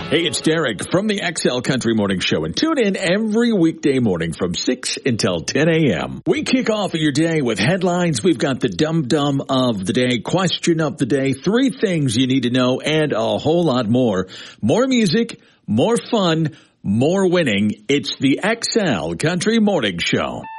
Hey, it's Derek from the XL Country Morning Show, and tune in every weekday morning from 6 until 10 a.m. We kick off your day with headlines. We've got the dum-dum of the day, question of the day, 3 things you need to know, and a whole lot more. More music, more fun, more winning. It's the XL Country Morning Show.